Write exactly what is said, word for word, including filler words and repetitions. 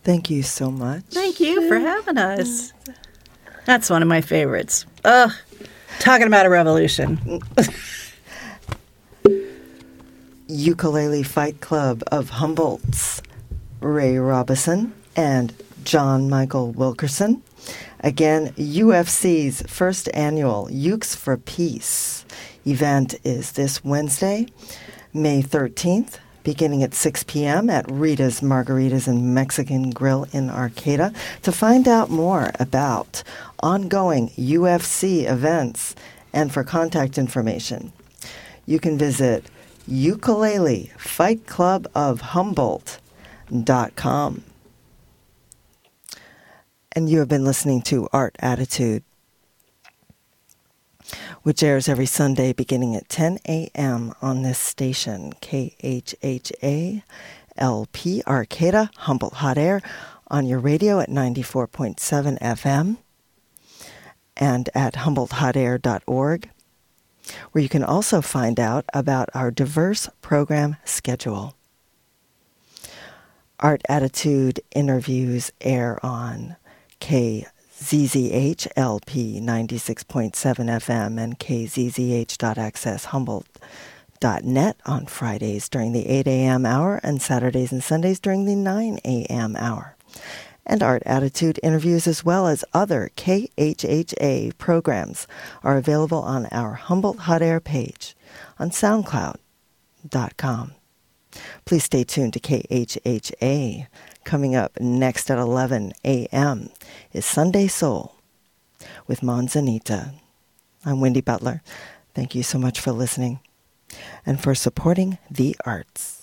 Thank you so much. Thank you for having us. That's one of my favorites. Ugh, talking about a revolution. Ukulele Fight Club of Humboldt's Ray Robison and John Michael Wilkerson. Again, U F C's first annual Ukes for Peace event is this Wednesday, May thirteenth, beginning at six p.m. at Rita's Margaritas and Mexican Grill in Arcata. To find out more about ongoing U F C events and for contact information, you can visit ukulele fight club of humboldt dot com. And you have been listening to Art Attitude, which airs every Sunday beginning at ten a.m. on this station, K H H A L P Arcata, Humboldt Hot Air, on your radio at ninety-four point seven F M and at humboldt hot air dot org, where you can also find out about our diverse program schedule. Art Attitude interviews air on K Z Z H L P ninety-six point seven F M and K Z Z H dot access humboldt dot net on Fridays during the eight a.m. hour and Saturdays and Sundays during the nine a.m. hour. And Art Attitude interviews as well as other K H H A programs are available on our Humboldt Hot Air page on soundcloud dot com. Please stay tuned to K H H A. Coming up next at eleven a.m. is Sunday Soul with Manzanita. I'm Wendy Butler. Thank you so much for listening and for supporting the arts.